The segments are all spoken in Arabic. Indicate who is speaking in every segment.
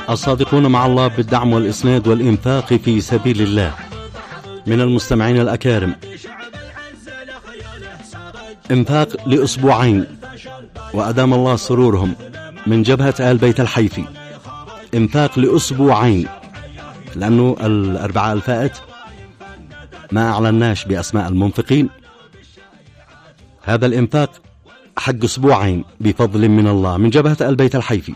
Speaker 1: الصادقون مع الله بالدعم والإسناد والإنفاق في سبيل الله من المستمعين الأكارم. إنفاق لأسبوعين وأدام الله سرورهم من جبهة آل بيت الحيفي. إنفاق لأسبوعين، لأنه الأربعاء الفائت ما أعلناش بأسماء المنفقين. هذا الإنفاق حق أسبوعين بفضل من الله من جبهة آل بيت الحيفي.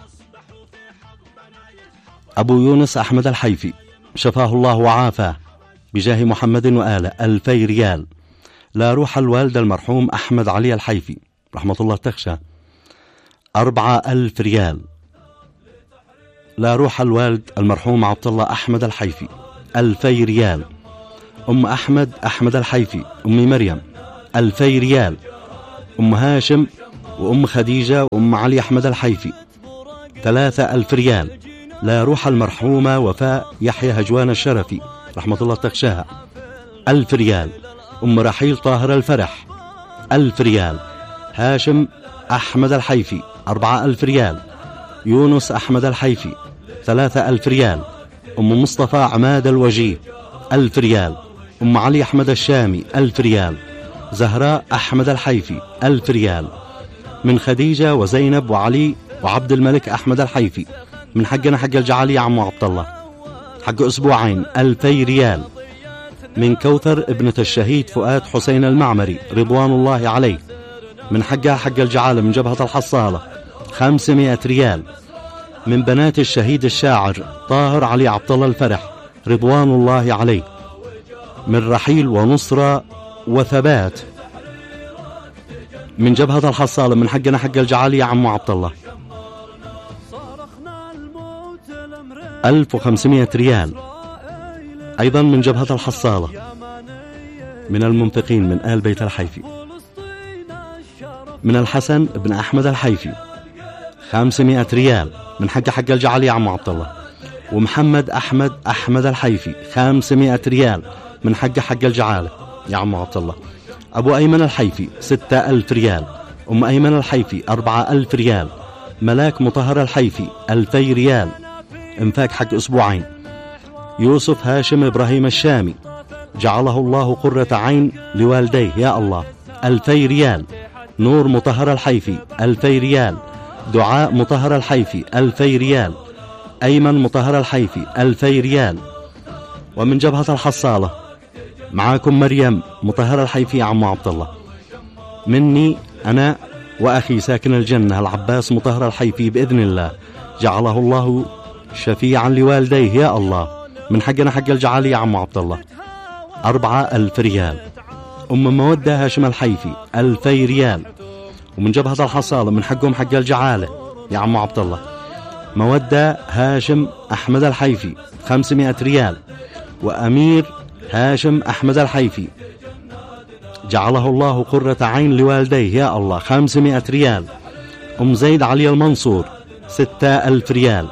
Speaker 1: أبو يونس أحمد الحيفي شفاه الله وعافاه بجاه محمد وآله 2000 ريال. لا روح الوالد المرحوم أحمد علي الحيفي رحمة الله تخشى 4000 ريال. لا روح الوالد المرحوم عبد الله أحمد الحيفي 2000 ريال. أم أحمد الحيفي أم مريم 2000 ريال. أم هاشم وأم خديجة وأم علي أحمد الحيفي 3000 ريال. لا روح المرحومة وفاء يحيى هجوان الشرفي رحمة الله تخشاها 1000 ريال. أم رحيل طاهر الفرح 1000 ريال. هاشم أحمد الحيفي 4000 ريال. يونس أحمد الحيفي 3000 ريال. أم مصطفى عماد الوجيه 1000 ريال. أم علي أحمد الشامي 1000 ريال. زهراء أحمد الحيفي 1000 ريال. من خديجة وزينب وعلي وعبد الملك أحمد الحيفي من حقنا حق الجعالي عم عبد الله حق أسبوعين 2000 ريال. من كوثر ابنة الشهيد فؤاد حسين المعمري رضوان الله عليه من حقها حق الجعالة من جبهة الحصالة 500 ريال. من بنات الشهيد الشاعر طاهر علي عبد الله الفرح رضوان الله عليه من رحيل ونصرة وثبات من جبهة الحصالة من حقنا حق الجعالي عم عبد الله 1500 ريال. أيضا من جبهة الحصالة من المنفقين من آل بيت الحيفي. من الحسن بن أحمد الحيفي 500 ريال من حق الجعالي عم عبد الله. ومحمد أحمد الحيفي 500 ريال من حق الجعالة يا عم عبد الله. أبو أيمن الحيفي 6000 ريال. أم أيمن الحيفي 4000 ريال. ملاك مطهر الحيفي 2000 ريال. انفاق حق أسبوعين. يوسف هاشم إبراهيم الشامي جعله الله قرة عين لوالديه يا الله 2000 ريال. نور مطهر الحيفي 2000 ريال. دعاء مطهر الحيفي 2000 ريال. أيمن مطهر الحيفي 2000 ريال. ومن جبهة الحصالة معاكم مريم مطهر الحيفي يا عم عبد الله. مني أنا وأخي ساكن الجنة العباس مطهر الحيفي بإذن الله جعله الله شفيعا لوالديه يا الله من حقنا حق الجعالي يا عم عبد الله 4000 ريال. أم مودة هاشم الحيفي 2000 ريال. ومن جبهة الحصالة من حقهم حق الجعالة يا عم عبد الله مودة هاشم أحمد الحيفي 500 ريال. وأمير هاشم أحمد الحيفي جعله الله قرة عين لوالديه يا الله 500 ريال. أم زيد علي المنصور 6000 ريال.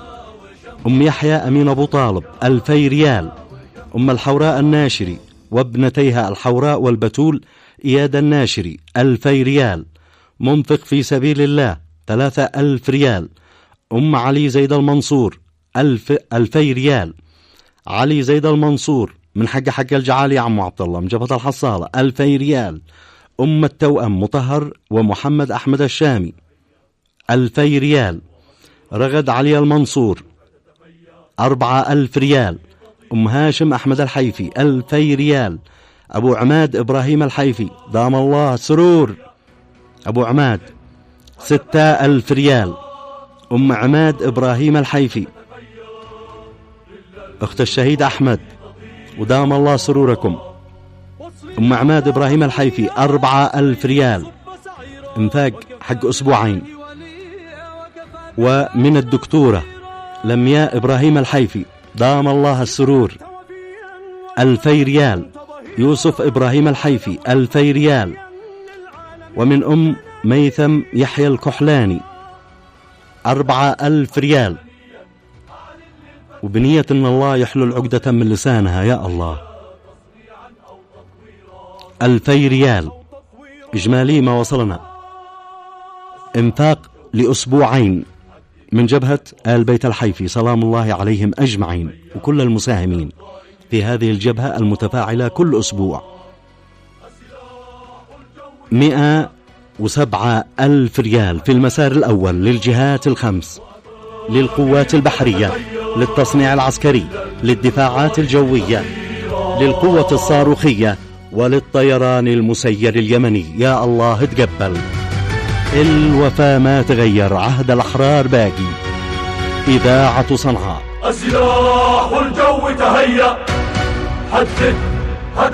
Speaker 1: أم يحيى أمين أبو طالب 2000 ريال. أم الحوراء الناشري وابنتيها الحوراء والبتول إياد الناشري 2000 ريال. منفق في سبيل الله 3000 ريال. أم علي زيد المنصور 2000 ريال. علي زيد المنصور من حق الجعالي عم عبد الله من جبهة الحصالة 2000 ريال. أم التوأم مطهر ومحمد أحمد الشامي 2000 ريال. رغد علي المنصور 4000 ريال. أم هاشم أحمد الحيفي 2000 ريال. أبو عماد إبراهيم الحيفي دام الله سرور أبو عماد 6000 ريال. أم عماد إبراهيم الحيفي أخت الشهيد أحمد ودام الله سروركم أم عماد إبراهيم الحيفي 4000 ريال. انفاق حق أسبوعين. ومن الدكتورة لمياء إبراهيم الحيفي دام الله السرور 2000 ريال. يوسف إبراهيم الحيفي 2000 ريال. ومن أم ميثم يحيى الكحلاني 4000 ريال. وبنية أن الله يحلل عقدة من لسانها يا الله 2000 ريال. إجمالي ما وصلنا انفاق لأسبوعين من جبهة آل بيت الحيفي سلام الله عليهم أجمعين وكل المساهمين في هذه الجبهة المتفاعلة كل أسبوع 107,000 ريال في المسار الأول للجهات الخمس، للقوات البحرية، للتصنيع العسكري، للدفاعات الجوية، للقوة الصاروخية، وللطيران المسير اليمني. يا الله تقبل. الوفا ما تغير، عهد الأحرار باقي. إذاعة صنعاء.
Speaker 2: السلاح والجو تهيأ، حدد